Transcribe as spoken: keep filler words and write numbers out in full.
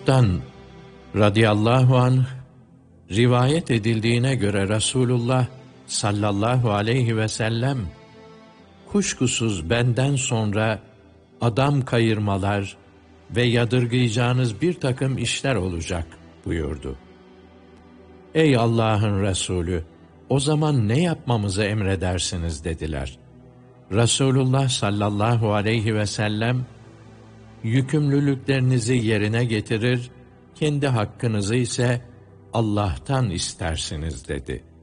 Mes'ud'dan radıyallahu anh rivayet edildiğine göre Resulullah sallallahu aleyhi ve sellem kuşkusuz benden sonra adam kayırmalar ve yadırgayacağınız bir takım işler olacak buyurdu. Ey Allah'ın Resulü, o zaman ne yapmamızı emredersiniz dediler. Resulullah sallallahu aleyhi ve sellem, yükümlülüklerinizi yerine getirir, kendi hakkınızı ise Allah'tan istersiniz dedi.